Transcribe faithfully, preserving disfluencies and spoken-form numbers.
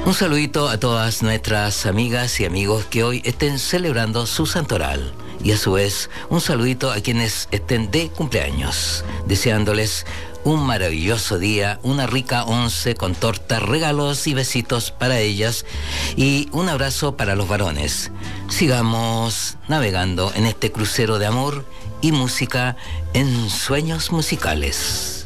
Un saludito a todas nuestras amigas y amigos que hoy estén celebrando su santoral. Y a su vez, un saludito a quienes estén de cumpleaños, deseándoles un maravilloso día, una rica once con torta, regalos y besitos para ellas y un abrazo para los varones. Sigamos navegando en este crucero de amor y música en sueños musicales.